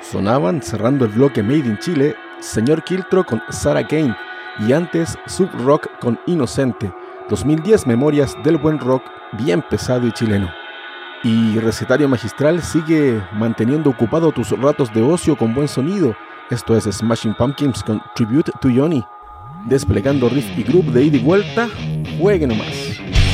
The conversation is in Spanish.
Sonaban, cerrando el bloque Made in Chile, Señor Quiltro con Sarah Kane y antes Sub Rock con Inocente. 2010 memorias del buen rock bien pesado y chileno. Y Recetario Magistral sigue manteniendo ocupado tus ratos de ocio con buen sonido. Esto es Smashing Pumpkins con Tribute to Johnny. Desplegando riff y groove de ida y vuelta, juegue nomás.